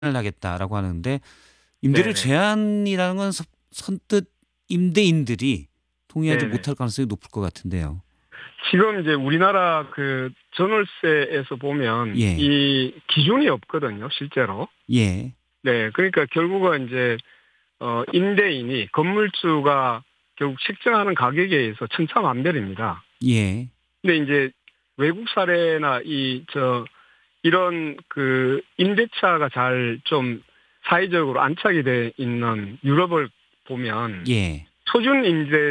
하겠다라고 하는데 임대료 네네. 제한이라는 건 선뜻 임대인들이 동의하지 네네. 못할 가능성이 높을 것 같은데요. 지금 이제 우리나라 그 전월세에서 보면 예. 이 기준이 없거든요, 실제로. 예. 네. 그러니까 결국은 이제 임대인이 건물주가 결국 책정하는 가격에 의해서 천차만별입니다. 예. 근데 이제 외국 사례나 이런 그 임대차가 잘 좀 사회적으로 안착이 돼 있는 유럽을 보면 예. 표준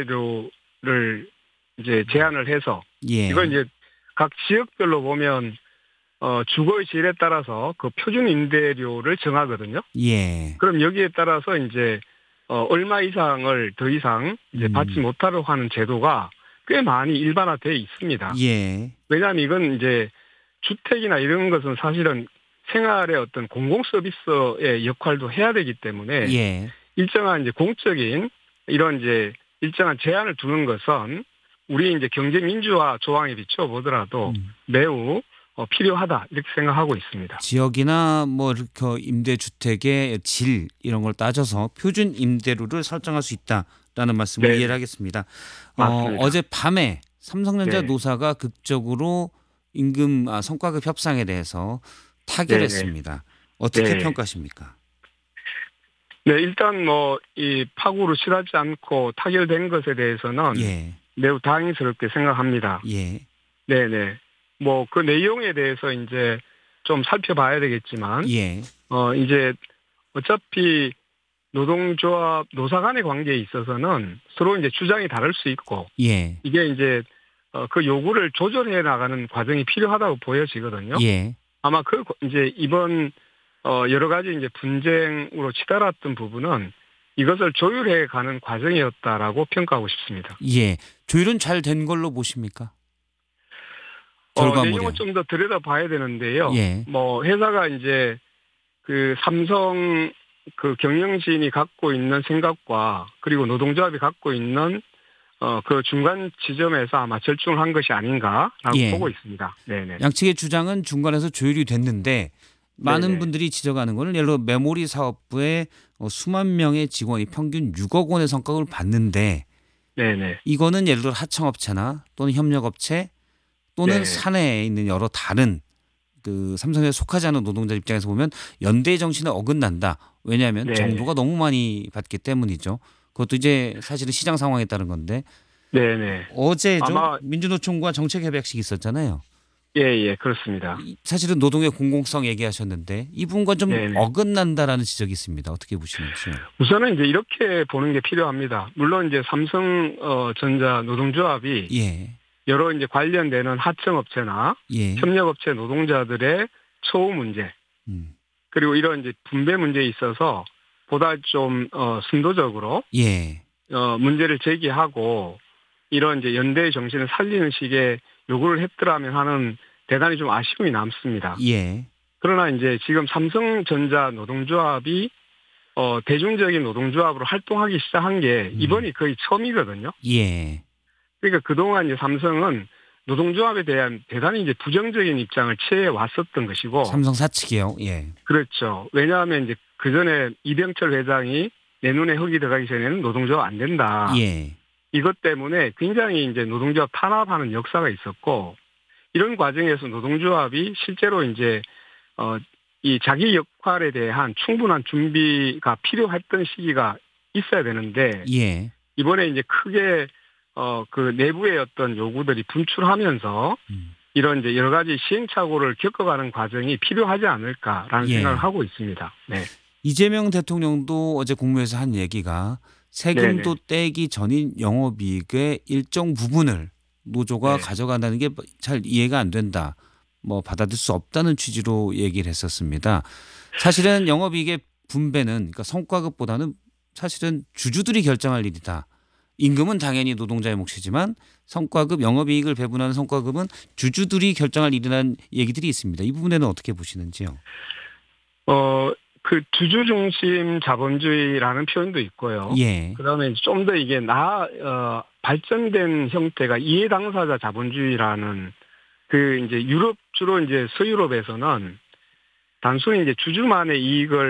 임대료를 이제 제한을 해서 이걸 예. 이제 각 지역별로 보면 주거의 질에 따라서 그 표준 임대료를 정하거든요. 예. 그럼 여기에 따라서 이제 얼마 이상을 더 이상 이제 받지 음. 못하도록 하는 제도가 꽤 많이 일반화되어 있습니다. 예. 왜냐하면 이건 이제 주택이나 이런 것은 사실은 생활의 어떤 공공 서비스의 역할도 해야 되기 때문에 예. 일정한 이제 공적인 이런 이제 일정한 제한을 두는 것은 우리 이제 경제 민주화 조항에 비추어 보더라도 음. 매우 필요하다 이렇게 생각하고 있습니다. 지역이나 뭐 이렇게 임대주택의 질 이런 걸 따져서 표준 임대료를 설정할 수 있다라는 말씀을 이해를 네네. 하겠습니다. 맞습니다. 어제 밤에 삼성전자 네. 노사가 극적으로 성과급 협상에 대해서 네네. 타결했습니다. 어떻게 네. 평가하십니까? 네, 일단 뭐 이 파국으로 실하지 않고 타결된 것에 대해서는 예. 매우 다행스럽게 생각합니다. 예. 네네. 뭐 그 내용에 대해서 이제 좀 살펴봐야 되겠지만, 예. 이제 어차피 노동조합, 노사 간의 관계에 있어서는 서로 이제 주장이 다를 수 있고, 예. 이게 이제 그 요구를 조절해 나가는 과정이 필요하다고 보여지거든요. 예. 아마 이제 이번 여러 가지 이제 분쟁으로 치달았던 부분은 이것을 조율해 가는 과정이었다라고 평가하고 싶습니다. 예. 조율은 잘 된 걸로 보십니까? 내용을 결과물이요. 좀 더 들여다봐야 되는데요. 예. 뭐 회사가 이제 그 삼성 그 경영진이 갖고 있는 생각과 그리고 노동조합이 갖고 있는 그 중간 지점에서 아마 절충을 한 것이 아닌가라고 예. 보고 있습니다. 네네. 양측의 주장은 중간에서 조율이 됐는데 많은 네네. 분들이 지적하는 거는 예를 들어 메모리 사업부에 수만 명의 직원이 평균 6억 원의 성과급을 받는데 네네. 이거는 예를 들어 하청업체나 또는 협력업체 또는 네. 사내에 있는 여러 다른 그 삼성에 속하지 않은 노동자 입장에서 보면 연대 정신에 어긋난다. 왜냐하면 네네. 정부가 너무 많이 받기 때문이죠. 그것도 이제 사실은 시장 상황에 따른 건데 네네. 어제죠. 아마 민주노총과 정책협약식이 있었잖아요. 예예 그렇습니다. 사실은 노동의 공공성 얘기하셨는데 이 부분과 좀 네네. 어긋난다라는 지적이 있습니다. 어떻게 보시는지요? 우선은 이제 이렇게 보는 게 필요합니다. 물론 이제 삼성 전자 노동조합이 예. 여러 이제 관련되는 하청업체나 예. 협력업체 노동자들의 처우 문제 음. 그리고 이런 이제 분배 문제에 있어서 보다 좀 순도적으로 예. 문제를 제기하고 이런 이제 연대의 정신을 살리는 식의 요구를 했더라면 하는 대단히 좀 아쉬움이 남습니다. 예. 그러나 이제 지금 삼성전자 노동조합이 대중적인 노동조합으로 활동하기 시작한 게 음. 이번이 거의 처음이거든요. 예. 그러니까 그동안 이제 삼성은 노동조합에 대한 대단히 이제 부정적인 입장을 취해 왔었던 것이고, 삼성 사측이요. 예. 그렇죠. 왜냐하면 이제 그 전에 이병철 회장이 내 눈에 흙이 들어가기 전에는 노동조합 안 된다. 예. 이것 때문에 굉장히 이제 노동조합 탄압하는 역사가 있었고, 이런 과정에서 노동조합이 실제로 이제 이 자기 역할에 대한 충분한 준비가 필요했던 시기가 있어야 되는데 예. 이번에 이제 크게 그 내부의 어떤 요구들이 분출하면서 음. 이런 이제 여러 가지 시행착오를 겪어가는 과정이 필요하지 않을까라는 생각을 예. 하고 있습니다. 네. 이재명 대통령도 어제 국무회에서 한 얘기가 세금도 네네. 떼기 전인 영업이익의 일정 부분을 노조가 네. 가져간다는 게 잘 이해가 안 된다. 뭐 받아들일 수 없다는 취지로 얘기를 했었습니다. 사실은 영업이익의 분배는 그러니까 성과급보다는 사실은 주주들이 결정할 일이다. 임금은 당연히 노동자의 몫이지만 성과급 영업이익을 배분하는 성과급은 주주들이 결정할 일이라는 얘기들이 있습니다. 이 부분에는 어떻게 보시는지요? 그 주주 중심 자본주의라는 표현도 있고요. 예. 그다음에 좀 더 이게 발전된 형태가 이해 당사자 자본주의라는 그 이제 유럽 주로 이제 서유럽에서는 단순히 이제 주주만의 이익을